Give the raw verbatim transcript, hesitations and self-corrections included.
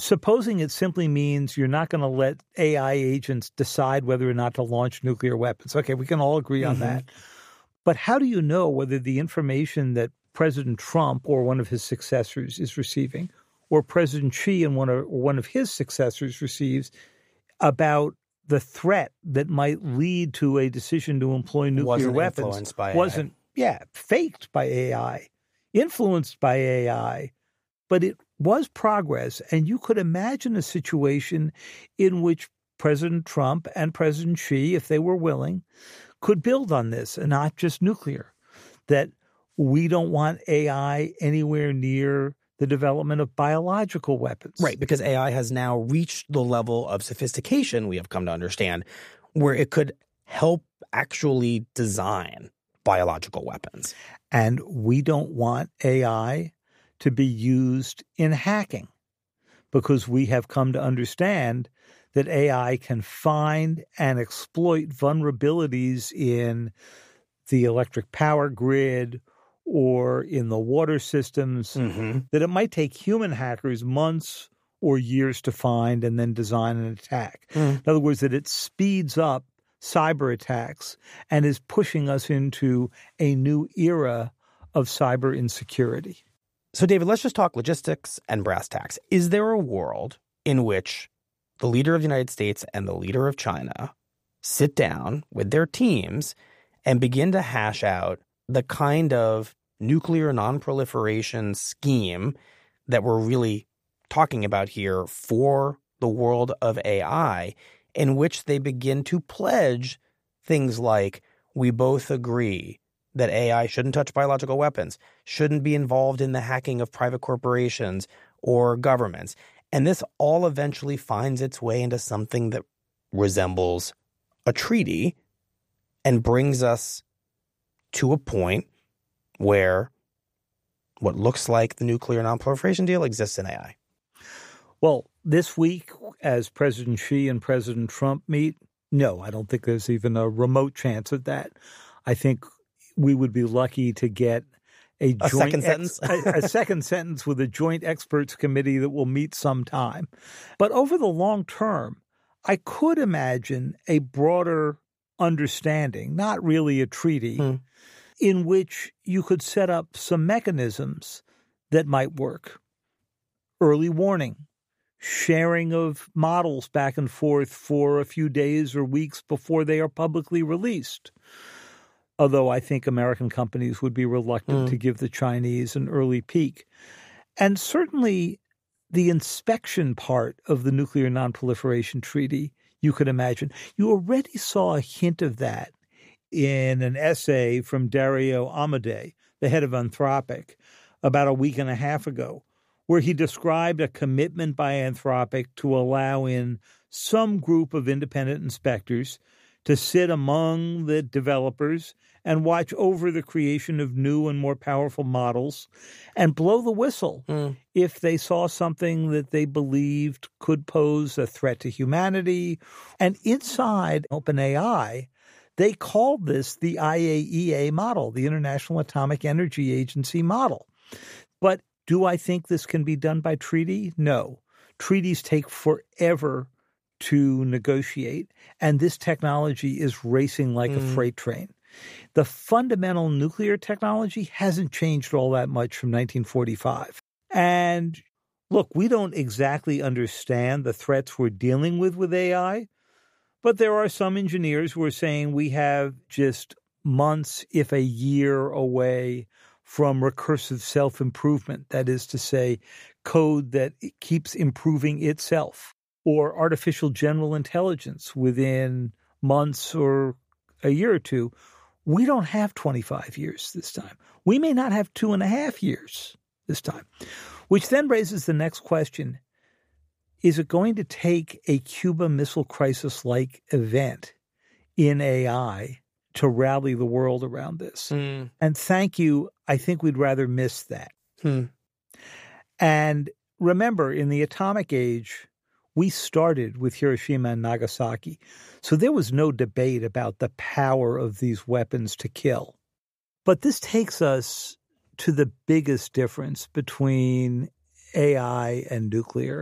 supposing it simply means you're not going to let A I agents decide whether or not to launch nuclear weapons. Okay, we can all agree on mm-hmm. that. But how do you know whether the information that President Trump or one of his successors is receiving, or President Xi and one of, or one of his successors receives, about the threat that might lead to a decision to employ nuclear wasn't weapons influenced by wasn't, A I. yeah, faked by A I, influenced by A I, but it was progress. And you could imagine a situation in which President Trump and President Xi, if they were willing, could build on this, and not just nuclear, that we don't want A I anywhere near the development of biological weapons. Right, because A I has now reached the level of sophistication we have come to understand where it could help actually design biological weapons. And we don't want A I to be used in hacking, because we have come to understand that A I can find and exploit vulnerabilities in the electric power grid or in the water systems mm-hmm. that it might take human hackers months or years to find and then design an attack. Mm. In other words, that it speeds up cyber attacks and is pushing us into a new era of cyber insecurity. So, David, let's just talk logistics and brass tacks. Is there a world in which the leader of the United States and the leader of China sit down with their teams and begin to hash out the kind of nuclear nonproliferation scheme that we're really talking about here for the world of A I, in which they begin to pledge things like, we both agree that A I shouldn't touch biological weapons, shouldn't be involved in the hacking of private corporations or governments. And this all eventually finds its way into something that resembles a treaty and brings us to a point where what looks like the nuclear nonproliferation deal exists in A I. Well, this week, as President Xi and President Trump meet, no, I don't think there's even a remote chance of that. I think we would be lucky to get a, a joint second ex- sentence, a, a second sentence with a joint experts committee that will meet sometime. But over the long term, I could imagine a broader understanding, not really a treaty, hmm. in which you could set up some mechanisms that might work. Early warning, sharing of models back and forth for a few days or weeks before they are publicly released. Although I think American companies would be reluctant mm. to give the Chinese an early peek. And certainly the inspection part of the Nuclear Nonproliferation Treaty, you could imagine. You already saw a hint of that in an essay from Dario Amodei, the head of Anthropic, about a week and a half ago, where he described a commitment by Anthropic to allow in some group of independent inspectors to sit among the developers and watch over the creation of new and more powerful models and blow the whistle mm. if they saw something that they believed could pose a threat to humanity. And inside OpenAI, they called this the I A E A model, the International Atomic Energy Agency model. But do I think this can be done by treaty? No. Treaties take forever to negotiate, and this technology is racing like mm. a freight train. The fundamental nuclear technology hasn't changed all that much from nineteen forty-five. And look, we don't exactly understand the threats we're dealing with with A I, but there are some engineers who are saying we have just months, if a year away from recursive self-improvement, that is to say, code that keeps improving itself, or artificial general intelligence within months or a year or two. We don't have twenty-five years this time. We may not have two and a half years this time, which then raises the next question. Is it going to take a Cuba Missile Crisis-like event in A I to rally the world around this? Mm. And thank you. I think we'd rather miss that. Hmm. And remember, in the atomic age, we started with Hiroshima and Nagasaki. So there was no debate about the power of these weapons to kill. But this takes us to the biggest difference between A I and nuclear.